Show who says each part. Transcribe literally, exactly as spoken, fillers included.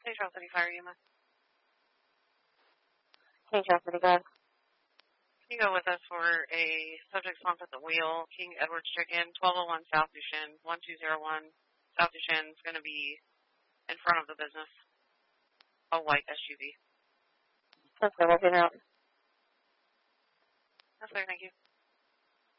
Speaker 1: Saint Charles City Fire E M S.
Speaker 2: Saint Charles City, go ahead.
Speaker 1: Can you go with us for a subject slump at the wheel, King Edward's Chicken, twelve oh one South Duchenne, one two zero one South Duchenne is going to be in front of the business. A white S U V.
Speaker 2: That's good. I'll get out.
Speaker 1: That's clear. Thank you.